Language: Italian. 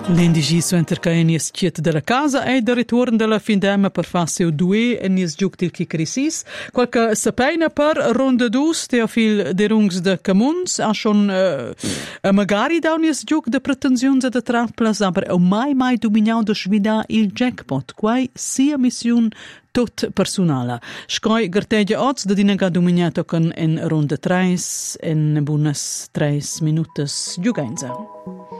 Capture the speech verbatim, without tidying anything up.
L'indigi su intercaeni schiet della casa e del ritorno della findema per farsi due e nis giuc til chi crisis. Qualche sapeina per ronde dus teofil de rungs de comuns a schon uh, magari da unis giuc de pretensions de trapplas, aber o mai mai dominau de schmida il jackpot, quai sia mission tot personala. Scoi gertegia oz de dinega dominato con en ronde tres en buonas tres minutes giugenza.